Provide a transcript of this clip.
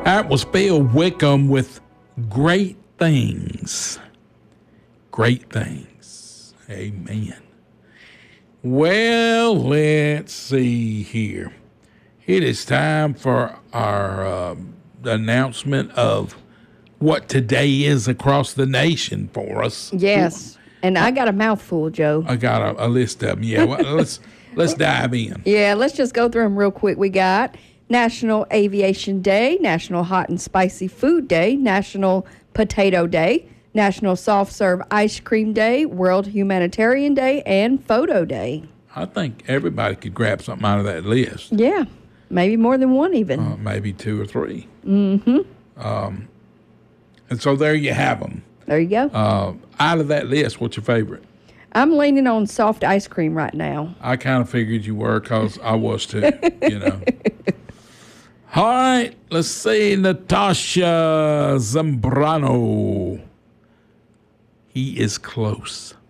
That was Bill Wickham with Great Things. Great Things. Amen. Well, let's see here. It is time for our announcement of what today is across the nation for us. Yes. And I got a mouthful, Joe. I got a list of them. Yeah, well, let's dive in. Yeah, let's just go through them real quick. We got National Aviation Day, National Hot and Spicy Food Day, National Potato Day, National Soft Serve Ice Cream Day, World Humanitarian Day, and Photo Day. I think everybody could grab something out of that list. Yeah, maybe more than one even. Maybe 2 or 3. Mm-hmm. And so there you have them. There you go. Out of that list, what's your favorite? I'm leaning on soft ice cream right now. I kind of figured you were because I was too, you know. All right, let's see. Natasha Zambrano. He is close.